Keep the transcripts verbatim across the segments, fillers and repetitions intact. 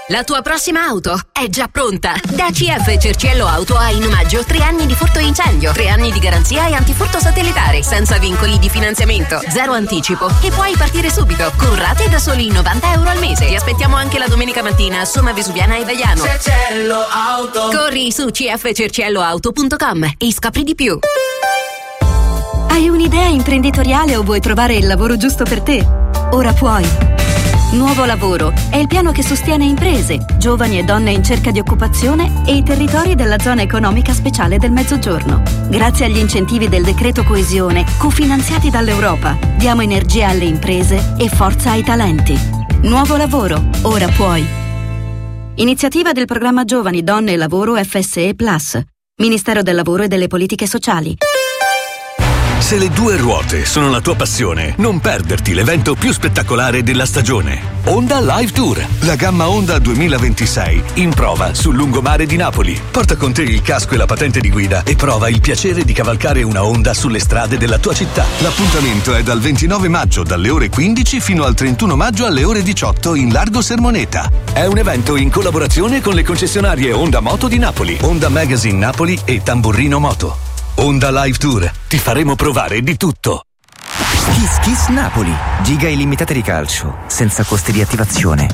La tua prossima auto è già pronta. Da C F Cerciello Auto hai in omaggio tre anni di furto e incendio, tre anni di garanzia e antifurto satellitare, senza vincoli di finanziamento, zero anticipo e puoi partire subito con rate da soli novanta euro al mese. Ti aspettiamo anche la domenica mattina a Somma Vesuviana e Vaiano. Cerciello Auto. Corri su c f cerciello auto punto com e scopri di più. Hai un'idea imprenditoriale o vuoi trovare il lavoro giusto per te? Ora puoi. Nuovo Lavoro è il piano che sostiene imprese, giovani e donne in cerca di occupazione e i territori della zona economica speciale del Mezzogiorno. Grazie agli incentivi del decreto coesione, cofinanziati dall'Europa, diamo energia alle imprese e forza ai talenti. Nuovo Lavoro, ora puoi. Iniziativa del programma Giovani, Donne e Lavoro F S E Plus, Ministero del Lavoro e delle Politiche Sociali. Se le due ruote sono la tua passione, non perderti l'evento più spettacolare della stagione. Honda Live Tour, la gamma Honda duemilaventisei, in prova sul lungomare di Napoli. Porta con te il casco e la patente di guida e prova il piacere di cavalcare una Honda sulle strade della tua città. L'appuntamento è dal ventinove maggio dalle ore quindici fino al trentuno maggio alle ore diciotto in Largo Sermoneta. È un evento in collaborazione con le concessionarie Honda Moto di Napoli, Honda Magazine Napoli e Tamburrino Moto. Honda Live Tour, ti faremo provare di tutto. Kiss Kiss Napoli, giga illimitate di calcio, senza costi di attivazione.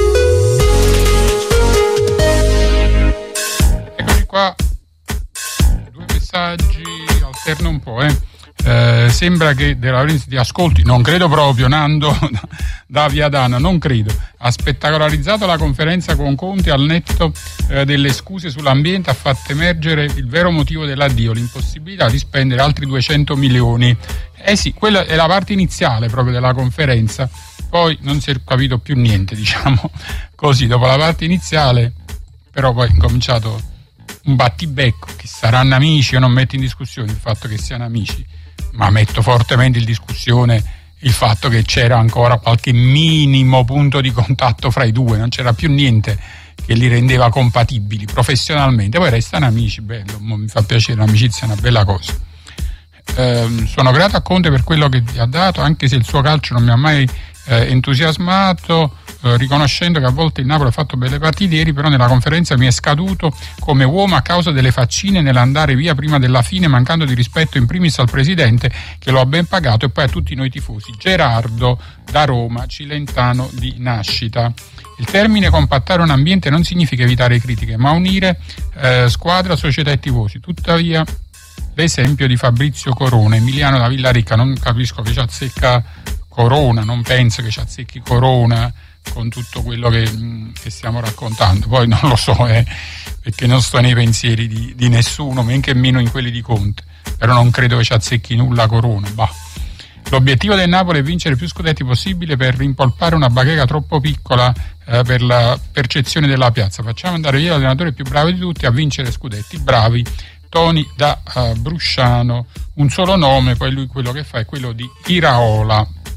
Eccoci qua, due messaggi, alterno un po', eh. Eh, sembra che De Laurentiis ti ascolti, non credo proprio. Nando da Viadana, non credo. Ha spettacolarizzato la conferenza con Conte al netto eh, delle scuse sull'ambiente, ha fatto emergere il vero motivo dell'addio, l'impossibilità di spendere altri duecento milioni. Eh sì, quella è la parte iniziale proprio della conferenza, poi non si è capito più niente, diciamo così. Dopo la parte iniziale però poi è cominciato un battibecco, che saranno amici. Io non metto in discussione il fatto che siano amici, ma metto fortemente in discussione il fatto che c'era ancora qualche minimo punto di contatto fra i due, non c'era più niente che li rendeva compatibili professionalmente. Poi restano amici, bello, mi fa piacere, l'amicizia è una bella cosa. Eh, sono grato a Conte per quello che ti ha dato, anche se il suo calcio non mi ha mai eh, entusiasmato, eh, riconoscendo che a volte il Napoli ha fatto belle partite. Ieri però nella conferenza mi è scaduto come uomo a causa delle faccine nell'andare via prima della fine, mancando di rispetto in primis al presidente che lo ha ben pagato e poi a tutti noi tifosi. Gerardo da Roma, cilentano di nascita. Il termine compattare un ambiente non significa evitare critiche, ma unire eh, squadra, società e tifosi. Tuttavia l'esempio di Fabrizio Corona, Emiliano da Villaricca, non capisco che ci azzecca Corona, non penso che ci azzecchi Corona con tutto quello che, che stiamo raccontando. Poi non lo so, eh, perché non sto nei pensieri di, di nessuno, men che meno in quelli di Conte, però non credo che ci azzecchi nulla Corona. Bah. L'obiettivo del Napoli è vincere più scudetti possibile per rimpolpare una bacheca troppo piccola eh, per la percezione della piazza. Facciamo andare via l'allenatore più bravo di tutti a vincere scudetti. Bravi. Toni da uh, Brusciano, un solo nome, poi lui quello che fa è quello di Iraola.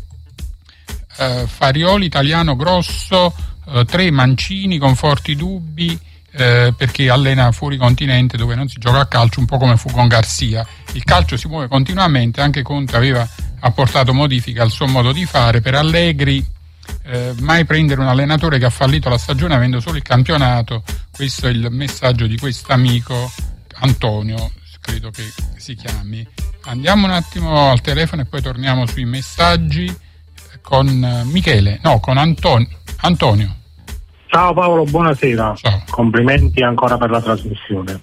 Uh, Farioli, italiano grosso, uh, tre Mancini con forti dubbi uh, perché allena fuori continente dove non si gioca a calcio, un po' come fu con Garcia. Il calcio si muove continuamente, anche Conte aveva apportato modifiche al suo modo di fare. Per Allegri uh, mai prendere un allenatore che ha fallito la stagione avendo solo il campionato. Questo è il messaggio di quest'amico Antonio, credo che si chiami. Andiamo un attimo al telefono e poi torniamo sui messaggi con Michele, no, con Antonio. Antonio. Ciao Paolo, buonasera. Ciao. Complimenti ancora per la trasmissione.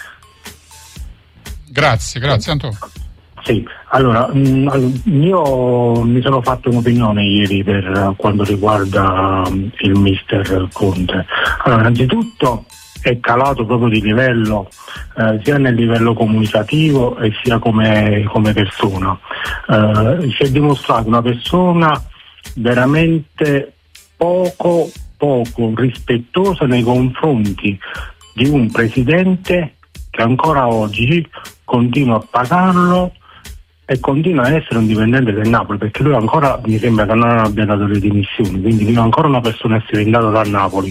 Grazie, grazie Antonio. Sì, allora, io mi sono fatto un'opinione ieri per quanto riguarda il mister Conte. Allora, innanzitutto è calato proprio di livello, eh, sia nel livello comunicativo e sia come, come persona. Eh, si è dimostrato una persona veramente poco, poco rispettosa nei confronti di un presidente che ancora oggi continua a pagarlo e continua a essere un dipendente del Napoli, perché lui ancora mi sembra che non abbia dato le dimissioni, quindi lui è ancora una persona estivendata dal Napoli.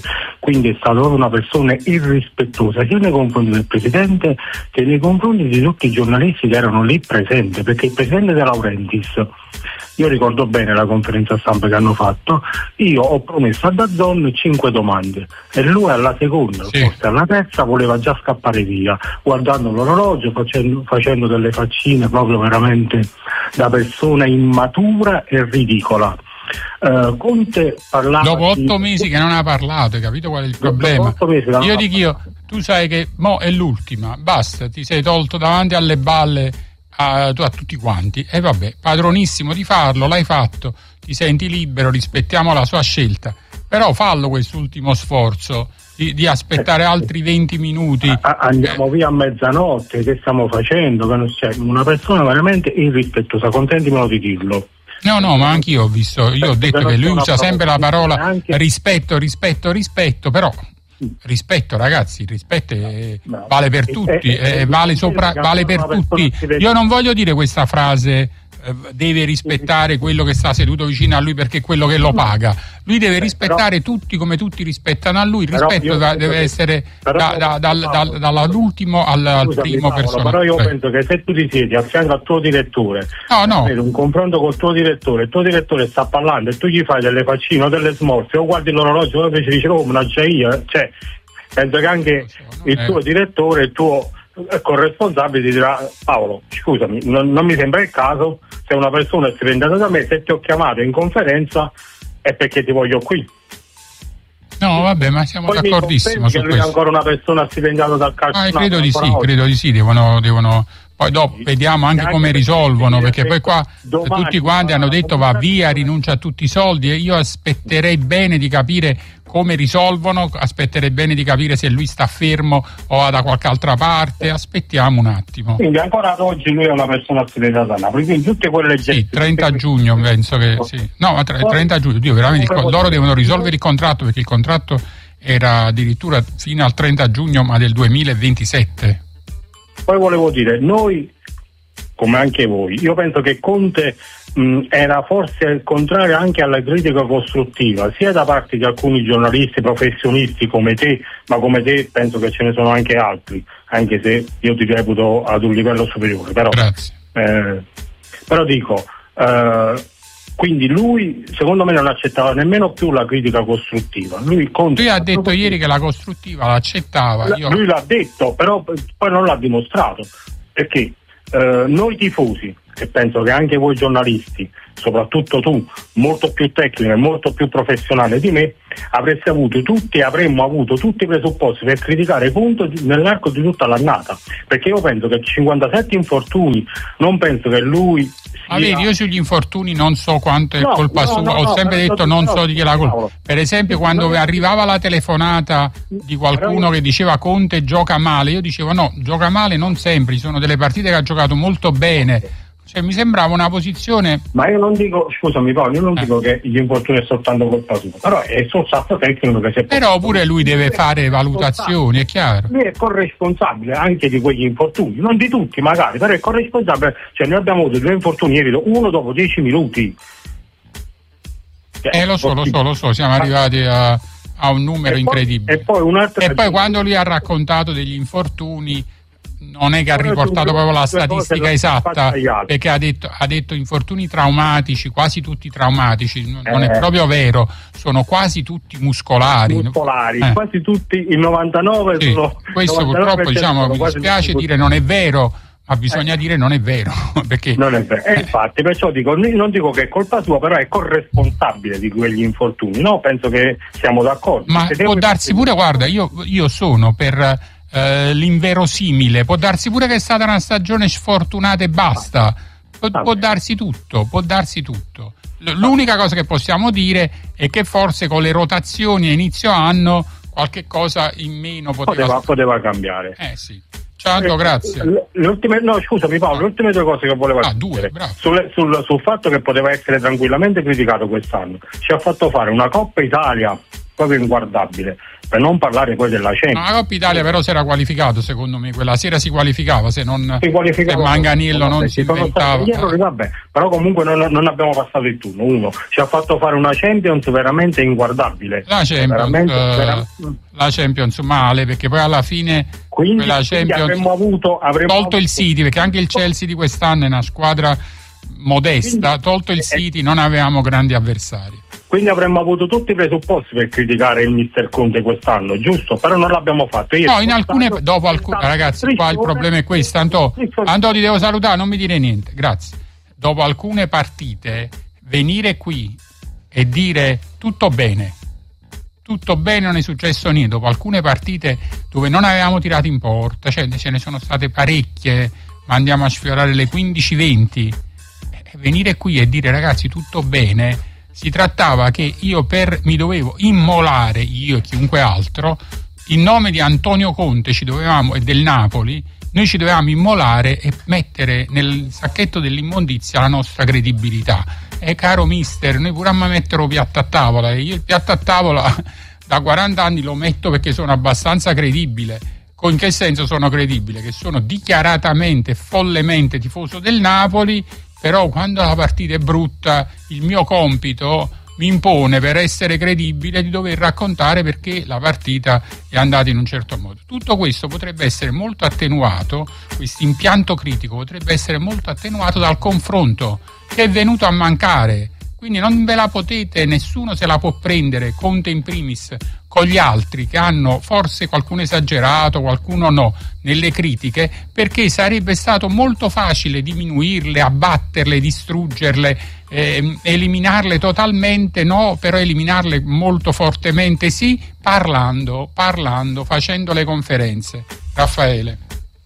quindi è stata una persona irrispettosa sia nei confronti del Presidente che nei confronti di tutti i giornalisti che erano lì presenti, perché il Presidente De Laurentiis, io ricordo bene la conferenza stampa che hanno fatto, io ho promesso a DAZN cinque domande e lui alla seconda, sì. forse alla terza, voleva già scappare via, guardando l'orologio, facendo, facendo delle faccine proprio veramente da persona immatura e ridicola. Uh, Conte parlava dopo otto di... mesi che non ha parlato, hai capito qual è il problema? Io dico io, tu sai che mo è l'ultima, basta, ti sei tolto davanti alle balle a, a tutti quanti e vabbè, padronissimo di farlo, l'hai fatto, ti senti libero, rispettiamo la sua scelta, però fallo quest'ultimo sforzo di, di aspettare altri venti minuti. A, andiamo eh. via a mezzanotte, che stiamo facendo? Che non c'è una persona veramente irrispettosa, consentimelo di dirlo. No, no, ma anch'io ho visto, io ho detto che lui usa sempre la parola rispetto, rispetto, rispetto, però rispetto, ragazzi, il rispetto è, vale per tutti, è, vale, sopra, vale per tutti. Io non voglio dire questa frase deve rispettare quello che sta seduto vicino a lui perché è quello che lo paga, lui deve rispettare però, tutti come tutti rispettano a lui, il rispetto da, deve che, essere da, da, dal, dal, dall'ultimo al, al primo Paolo, personaggio. Però io penso che se tu ti siedi a fianco al tuo direttore, no, no. un confronto col tuo direttore, il tuo direttore sta parlando e tu gli fai delle faccine o delle smorfie o guardi l'orologio e dici oh mannaggia io, cioè penso che anche il tuo direttore, il tuo corresponsabile ti dirà Paolo scusami non, non mi sembra il caso, se una persona è sventata da me, se ti ho chiamato in conferenza è perché ti voglio qui. No vabbè, ma siamo poi d'accordissimo su che lui questo. È ancora una persona sventata dal calcio. Ah, credo di sì, oggi. credo di sì, devono, devono poi dopo vediamo anche come risolvono, perché poi qua tutti quanti hanno detto va via, rinuncia a tutti i soldi e io aspetterei bene di capire come risolvono, aspetterei bene di capire se lui sta fermo o va da qualche altra parte, aspettiamo un attimo. Quindi ancora ad oggi lui è una persona sventata da Napoli, quindi tutte quelle gente. Sì, trenta giugno penso che sì. No, ma trenta giugno, Dio, veramente il, loro devono risolvere il contratto perché il contratto era addirittura fino al trenta giugno ma del duemilaventisette. Poi volevo dire, noi, come anche voi, io penso che Conte mh, era forse il contrario anche alla critica costruttiva, sia da parte di alcuni giornalisti professionisti come te, ma come te penso che ce ne sono anche altri, anche se io ti reputo ad un livello superiore. Però, Grazie. Eh, però dico, eh, quindi lui secondo me non accettava nemmeno più la critica costruttiva. Lui, Conte, lui ha detto ieri che la costruttiva l'accettava. La, io... Lui l'ha detto, però poi non l'ha dimostrato, perché eh, noi tifosi, e penso che anche voi giornalisti, soprattutto tu, molto più tecnico e molto più professionale di me, avreste avuto tutti e avremmo avuto tutti i presupposti per criticare Conte nell'arco di tutta l'annata, perché io penso che cinquantasette infortuni, non penso che lui Ma vedi, io sugli infortuni non so quanto è no, colpa no, sua, no, ho no, sempre detto non so di chi è la colpa. Per esempio quando arrivava la telefonata di qualcuno che diceva Conte gioca male, io dicevo no, gioca male non sempre, ci sono delle partite che ha giocato molto bene. Cioè, mi sembrava una posizione. Ma io non dico, scusami Paolo, io non eh. dico che gli infortuni è soltanto colpa sua, però è sul staff tecnico che si è. Però pure lui deve fare valutazioni, è chiaro. Lui è corresponsabile anche di quegli infortuni, non di tutti magari, però è corresponsabile. Cioè noi abbiamo avuto due infortuni ieri, uno dopo dieci minuti. Cioè, eh lo so, lo so, lo so, siamo arrivati a, a un numero e incredibile. Poi, e poi, un'altra e poi quando lui ha raccontato degli infortuni non è che ha riportato proprio la statistica esatta, perché ha detto, ha detto infortuni traumatici, quasi tutti traumatici, non eh. è proprio vero, sono quasi tutti muscolari. Muscolari, eh. quasi tutti, il novantanove sì. sono. Questo novantanove purtroppo diciamo, mi dispiace dire non è vero, ma bisogna eh. dire non è vero. Perché non è vero. Eh, infatti, perciò dico, non dico che è colpa sua, però è corresponsabile di quegli infortuni, no? Penso che siamo d'accordo. Ma se può darsi pure, guarda, io, io sono per. Uh, l'inverosimile, può darsi pure che è stata una stagione sfortunata e basta, Pu- può darsi tutto, può darsi tutto. L- l'unica cosa che possiamo dire è che forse con le rotazioni a inizio anno qualche cosa in meno poteva, poteva, poteva cambiare. Eh sì. Ciao Anto, grazie. Le ultime, no, scusami Paolo, le ultime due cose che volevo ah, dire due, sul, sul, sul fatto che poteva essere tranquillamente criticato quest'anno. Ci ha fatto fare una Coppa Italia proprio inguardabile, per non parlare poi della Champions. Ma la Coppa Italia però si era qualificato, secondo me, quella sera si qualificava, se non si qualificava, se Manganiello non si inventava. Errori, vabbè, però comunque non, non abbiamo passato il turno. Uno ci ha fatto fare una Champions veramente inguardabile. La Champions, veramente, uh, veramente... la Champions male, perché poi alla fine quindi, quella quindi Champions avremmo avuto, avremmo tolto avuto... il City, perché anche il Chelsea di quest'anno è una squadra modesta, quindi, tolto il City non avevamo grandi avversari. Quindi avremmo avuto tutti i presupposti per criticare il mister Conte quest'anno, giusto? Però non l'abbiamo fatto. Io no, in alcune, dopo alcune, ragazzi, qua il problema è questo. Anto, Anto, ti devo salutare, non mi dire niente, grazie. Dopo alcune partite, venire qui e dire tutto bene, tutto bene, non è successo niente. Dopo alcune partite dove non avevamo tirato in porta, cioè ce ne sono state parecchie, ma andiamo a sfiorare le quindici venti. Venire qui e dire ragazzi tutto bene. Si trattava che io per mi dovevo immolare, io e chiunque altro, in nome di Antonio Conte ci dovevamo, e del Napoli, noi ci dovevamo immolare e mettere nel sacchetto dell'immondizia la nostra credibilità. E caro mister, noi pure a mettere piatto a tavola, e io il piatto a tavola da quaranta anni lo metto perché sono abbastanza credibile. In che senso sono credibile? Che sono dichiaratamente, follemente tifoso del Napoli, però quando la partita è brutta il mio compito mi impone, per essere credibile, di dover raccontare perché la partita è andata in un certo modo. Tutto questo potrebbe essere molto attenuato, questo impianto critico potrebbe essere molto attenuato dal confronto che è venuto a mancare. Quindi non ve la potete, nessuno se la può prendere, Conte in primis, con gli altri che hanno forse qualcuno esagerato, qualcuno no, nelle critiche, perché sarebbe stato molto facile diminuirle, abbatterle, distruggerle, eh, eliminarle totalmente, no, però eliminarle molto fortemente sì, parlando, parlando, facendo le conferenze. Raffaele.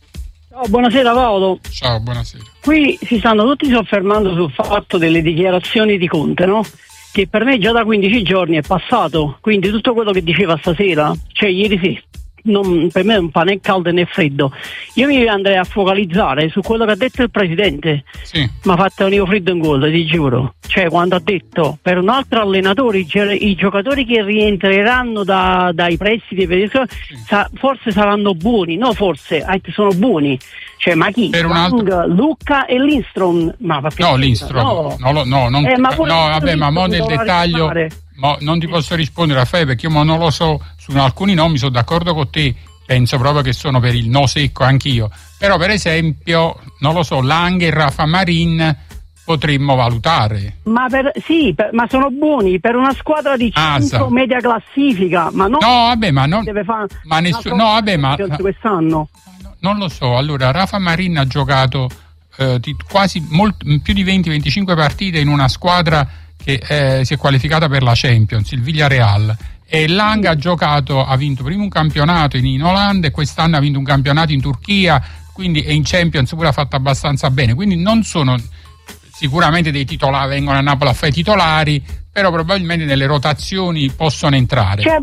Ciao, buonasera Paolo. Ciao, buonasera. Qui si stanno tutti soffermando sul fatto delle dichiarazioni di Conte, no? Che per me già da quindici giorni è passato, quindi tutto quello che diceva stasera, cioè ieri sì, non, per me non fa né caldo né freddo. Io mi andrei a focalizzare su quello che ha detto il presidente, sì. Mi ha fatto venire freddo in gola, ti giuro. Cioè quando ha detto per un altro allenatore i, i giocatori che rientreranno da, dai prestiti, sì. sa, forse saranno buoni, no forse, sono buoni. Cioè, ma chi? Per un altro... Luca e Lindstrom? Ma no, Lindstrom, no, no, no, non... eh, ma no vabbè, ma mo nel dettaglio mo non ti posso rispondere, Raffaele, perché io mo non lo so, su alcuni nomi sono d'accordo con te, penso proprio che sono per il no secco anch'io, però per esempio, non lo so, Lang e Rafa Marin potremmo valutare. Ma per, sì, per, ma sono buoni per una squadra di cinque media classifica, ma non no, vabbè, ma non deve fare ma nessuno, no, vabbè, ma quest'anno. Non lo so, allora Rafa Marin ha giocato eh, di quasi molt, più di venti venticinque partite in una squadra che eh, si è qualificata per la Champions, il Villarreal, e Lang ha giocato, ha vinto prima un campionato in, in Olanda e quest'anno ha vinto un campionato in Turchia, quindi e in Champions pure ha fatto abbastanza bene, quindi non sono sicuramente dei titolari, vengono a Napoli a fare i titolari, però probabilmente nelle rotazioni possono entrare. Cioè,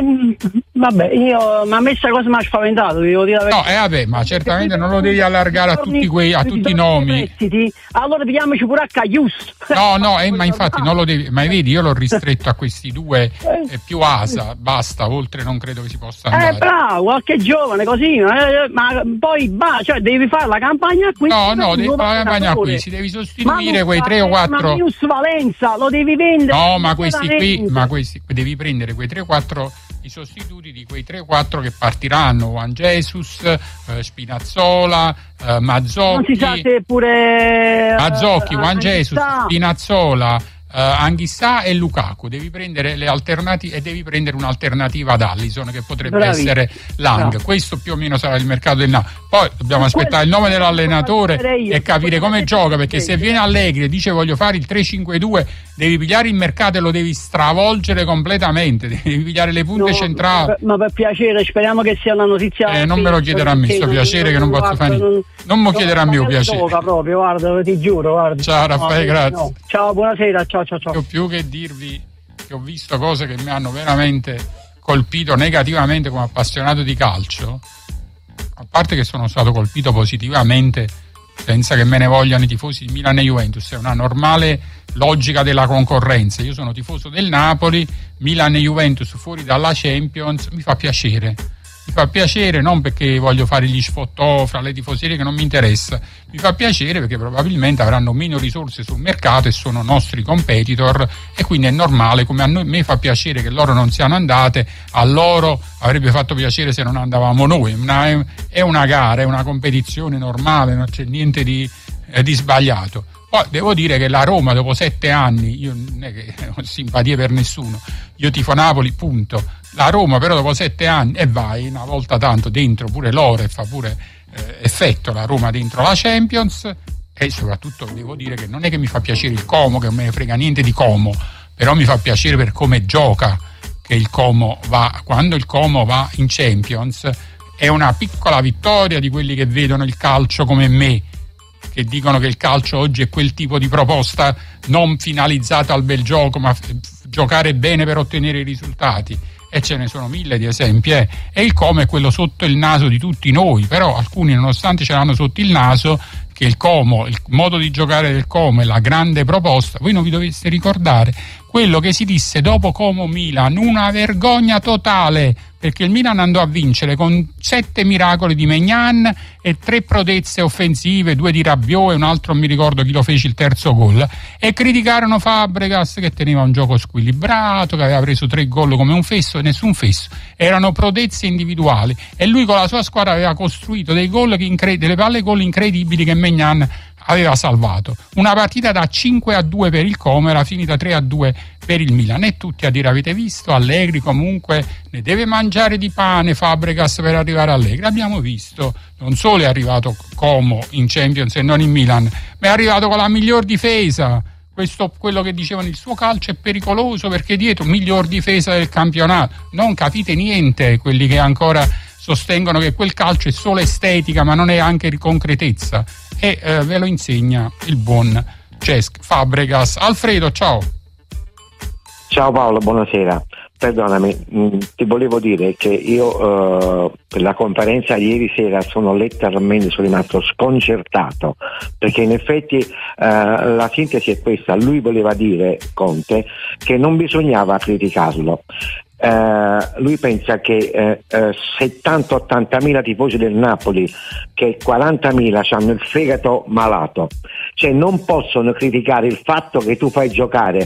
vabbè, io, ma a me questa cosa mi ha spaventato, devo dire la verità. No, eh, vabbè, ma certamente non lo devi allargare a tutti quei, a tutti i nomi. Prestiti, allora pigliamoci pure a Caius. No, no, eh, ma infatti non lo devi, ma vedi, io l'ho ristretto a questi due eh, più Asa, basta, oltre non credo che si possa andare. Eh, bravo, qualche giovane così, eh, ma poi bah, cioè devi fare la campagna qui. No, no, devi fare la campagna qui, si devi sostituire quei tre o quattro. Ma Caius Valenza lo devi vendere. No, ma questi qui, ma questi devi prendere quei tre quattro i sostituti di quei tre quattro che partiranno, Juan Jesus, eh, Spinazzola, eh, Mazzocchi. Non si sa se pure Mazzocchi, Juan uh, Jesus, Spinazzola, Uh, Anghissà e Lukaku, devi prendere le alternative e devi prendere un'alternativa ad Alisson che potrebbe Bravi. essere Lang. No. Questo più o meno sarà il mercato del Napoli. Poi dobbiamo aspettare il nome dell'allenatore e capire come gioca, perché se viene Allegri e dice voglio fare il tre cinque due, devi pigliare il mercato e lo devi stravolgere completamente, devi pigliare le punte no, centrali. Ma per piacere, speriamo che sia una notizia. Eh, non me lo chiederà a me, sto piacere che non posso fare niente. Non mi chiederà a me piacere. Proprio, guarda, ti giuro, guarda. Ciao Raffaele, no, grazie. No. Ciao, buonasera, ciao. Ciao, ciao. Io più che dirvi che ho visto cose che mi hanno veramente colpito negativamente come appassionato di calcio, a parte che sono stato colpito positivamente senza che me ne vogliano i tifosi di Milan e Juventus, è una normale logica della concorrenza. Io sono tifoso del Napoli, Milan e Juventus fuori dalla Champions, mi fa piacere. Mi fa piacere non perché voglio fare gli sfottò fra le tifoserie, che non mi interessa, mi fa piacere perché probabilmente avranno meno risorse sul mercato e sono nostri competitor, e quindi è normale, come a noi, me fa piacere che loro non siano andate, a loro avrebbe fatto piacere se non andavamo noi. Una, è una gara, è una competizione normale, non c'è niente di, eh, di sbagliato. Poi devo dire che la Roma dopo sette anni, io non è che ho simpatie per nessuno, io tifo Napoli, punto. La Roma però dopo sette anni, e vai una volta tanto dentro pure l'oro e fa pure eh, effetto la Roma dentro la Champions, e soprattutto devo dire che non è che mi fa piacere il Como, che non me ne frega niente di Como, però mi fa piacere per come gioca, che il Como va, quando il Como va in Champions è una piccola vittoria di quelli che vedono il calcio come me, che dicono che il calcio oggi è quel tipo di proposta non finalizzata al bel gioco, ma f- giocare bene per ottenere i risultati, e ce ne sono mille di esempi, eh. E il Como è quello sotto il naso di tutti noi, però alcuni nonostante ce l'hanno sotto il naso, che il Como, il modo di giocare del Como è la grande proposta. Voi non vi doveste ricordare quello che si disse dopo Como-Milan, una vergogna totale, perché il Milan andò a vincere con sette miracoli di Maignan e tre prodezze offensive, due di Rabiot e un altro, non mi ricordo chi lo fece il terzo gol, e criticarono Fabregas che teneva un gioco squilibrato, che aveva preso tre gol come un fesso, e nessun fesso, erano prodezze individuali, e lui con la sua squadra aveva costruito dei gol che incre- delle palle gol incredibili che Maignan aveva salvato. Una partita da cinque a due per il Como, era finita tre a due per il Milan, e tutti a dire: avete visto, Allegri comunque ne deve mangiare di pane Fabregas per arrivare a Allegri. Abbiamo visto, non solo è arrivato Como in Champions e non in Milan, ma è arrivato con la miglior difesa. Questo, quello che dicevano, il suo calcio è pericoloso perché dietro miglior difesa del campionato. Non capite niente quelli che ancora sostengono che quel calcio è solo estetica ma non è anche concretezza, e eh, ve lo insegna il buon Cesc Fabregas. Alfredo, ciao. Ciao Paolo, buonasera. Perdonami, mh, ti volevo dire che io eh, per la conferenza ieri sera sono letteralmente sono rimasto sconcertato, perché in effetti eh, la sintesi è questa: lui voleva dire, Conte, che non bisognava criticarlo. Uh, lui pensa che uh, uh, settanta ottanta mila tifosi del Napoli, che quarantamila hanno il fegato malato, cioè non possono criticare il fatto che tu fai giocare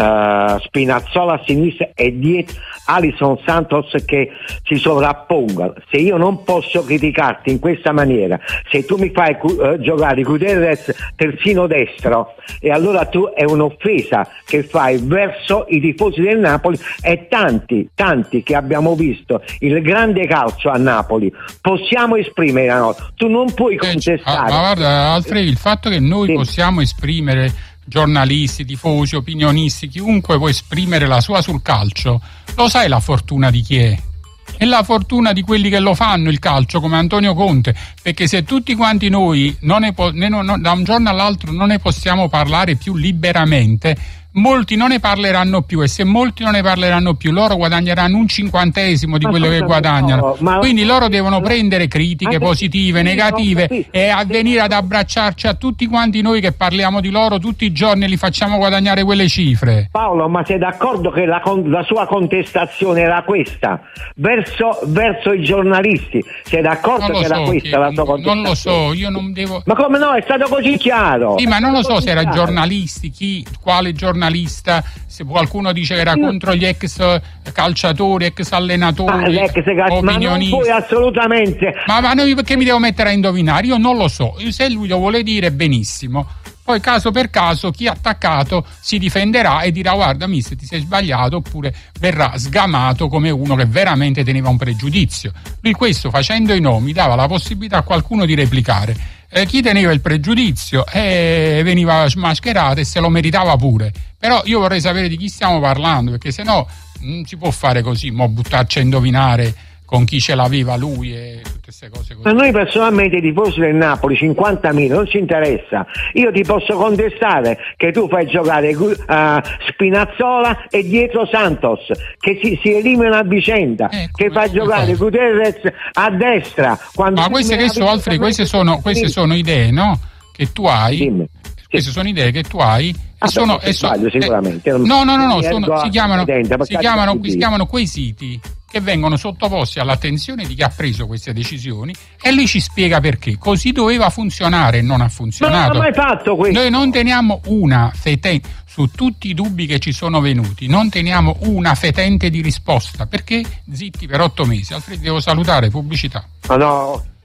uh, Spinazzola a sinistra e dietro Alisson Santos che si sovrappongono. Se io non posso criticarti in questa maniera, se tu mi fai uh, giocare Gutierrez terzino destro, e allora tu è un'offesa che fai verso i tifosi del Napoli, e tanti tanti che abbiamo visto il grande calcio a Napoli possiamo esprimere la nostra. Tu non puoi contestare. Ma, ma guarda Alfredo, il fatto che noi sì. possiamo esprimere, giornalisti, tifosi, opinionisti, chiunque può esprimere la sua sul calcio, lo sai la fortuna di chi è? È la fortuna di quelli che lo fanno il calcio, come Antonio Conte, perché se tutti quanti noi non ne po- ne, no, no, da un giorno all'altro non ne possiamo parlare più liberamente, molti non ne parleranno più, e se molti non ne parleranno più, loro guadagneranno un cinquantesimo di ma quello che guadagnano. No, quindi loro devono prendere critiche positive, negative, e a venire ad abbracciarci a tutti quanti noi che parliamo di loro tutti i giorni e li facciamo guadagnare quelle cifre. Paolo, ma sei d'accordo che la, la sua contestazione era questa verso, verso i giornalisti? Sei d'accordo che so, era questa che, la sua contestazione? Non lo so, io non devo. Ma come no? È stato così chiaro. Sì, ma non lo so se era giornalisti, chi, quale giornalista, se qualcuno dice che era no. contro gli ex calciatori, ex allenatori, ah, ex cal- ma non puoi assolutamente. Ma, ma noi perché mi devo mettere a indovinare? Io non lo so. Se lui lo vuole dire, benissimo. Poi caso per caso chi è attaccato si difenderà e dirà: guarda mister, ti sei sbagliato, oppure verrà sgamato come uno che veramente teneva un pregiudizio. Lui questo, facendo i nomi, dava la possibilità a qualcuno di replicare. Eh, chi teneva il pregiudizio eh, veniva smascherato e se lo meritava pure. Però io vorrei sapere di chi stiamo parlando, perché sennò non si può fare così, mo buttarci a indovinare con chi ce l'aveva lui e tutte queste cose così. Ma noi personalmente i tifosi del Napoli cinquantamila non ci interessa. Io ti posso contestare che tu fai giocare uh, Spinazzola e dietro Santos, che si, si eliminano a vicenda, eh, che fai giocare Gutierrez a destra. Quando ma queste, che so, Alfredo, queste sono, queste sono idee, no? che tu hai. Dimmi. Queste sono idee che tu hai. Ah, e sono, beh, e sono, sbaglio, sicuramente. Eh, no, no, no, no sono, si, chiamano, Presidente, si, chiamano, si chiamano quei siti che vengono sottoposti all'attenzione di chi ha preso queste decisioni e lui ci spiega perché. Così doveva funzionare e non ha funzionato. Ma non ha mai fatto questo. Noi non teniamo una fetente, su tutti i dubbi che ci sono venuti, non teniamo una fetente di risposta, perché zitti per otto mesi, altrimenti devo salutare, pubblicità. No, no.